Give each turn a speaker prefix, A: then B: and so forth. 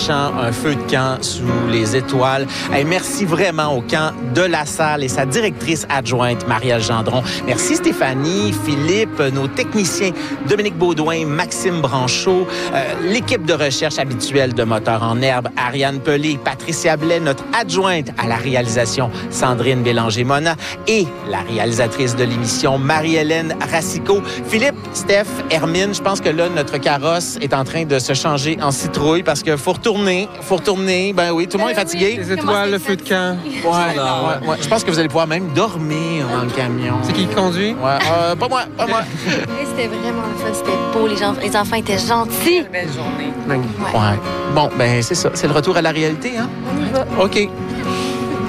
A: Un feu de camp sous les étoiles. Hey, merci vraiment au camp de la salle et sa directrice adjointe, Marielle Gendron. Merci Stéphanie, Philippe, nos techniciens, Dominique Baudouin, Maxime Branchot, l'équipe de recherche habituelle de Moteurs en herbe, Ariane Pelé, Patricia Blais, notre adjointe à la réalisation, Sandrine Bélanger-Mona, et la réalisatrice de l'émission, Marie-Hélène Racicot. Philippe, Steph, Hermine, je pense que là, notre carrosse est en train de se changer en citrouille parce qu'il faut retourner. Ben oui, tout le monde est fatigué.
B: Les étoiles, le feu de camp.
A: Ouais. Je pense que vous allez pouvoir même dormir dans le camion.
B: C'est qui conduit?
A: Ouais, pas moi.
C: C'était vraiment le fun, c'était beau, les enfants étaient gentils.
D: Belle journée.
A: Ouais. Bon, ben c'est ça, c'est le retour à la réalité, hein?
C: On y va.
A: OK.